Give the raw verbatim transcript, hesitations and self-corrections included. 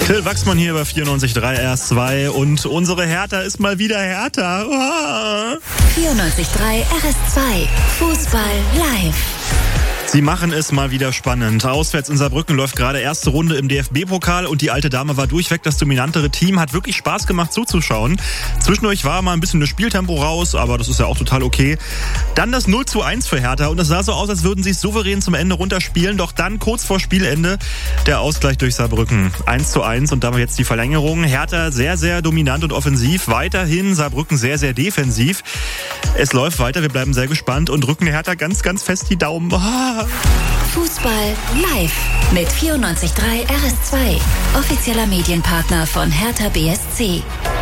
Till Wachsmann hier bei vierundneunzig Komma drei R S zwei und unsere Hertha ist mal wieder Hertha. Ah. vierundneunzig Komma drei R S zwei Fußball live. Sie machen es mal wieder spannend. Auswärts in Saarbrücken läuft gerade erste Runde im D F B-Pokal und die alte Dame war durchweg das dominantere Team. Hat wirklich Spaß gemacht zuzuschauen. Zwischendurch war mal ein bisschen das Spieltempo raus, aber das ist ja auch total okay. Dann das null zu eins für Hertha und es sah so aus, als würden sie es souverän zum Ende runterspielen. Doch dann kurz vor Spielende der Ausgleich durch Saarbrücken. eins zu eins und damit jetzt die Verlängerung. Hertha sehr, sehr dominant und offensiv. Weiterhin Saarbrücken sehr, sehr defensiv. Es läuft weiter, wir bleiben sehr gespannt und drücken Hertha ganz, ganz fest die Daumen. Ah. Fußball live mit vierundneunzig Komma drei R S zwei, offizieller Medienpartner von Hertha B S C.